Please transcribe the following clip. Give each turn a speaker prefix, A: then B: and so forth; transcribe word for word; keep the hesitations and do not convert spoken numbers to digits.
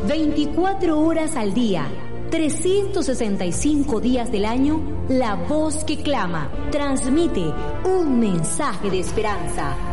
A: veinticuatro horas al día, trescientos sesenta y cinco días del año, la voz que clama, transmite un mensaje de esperanza.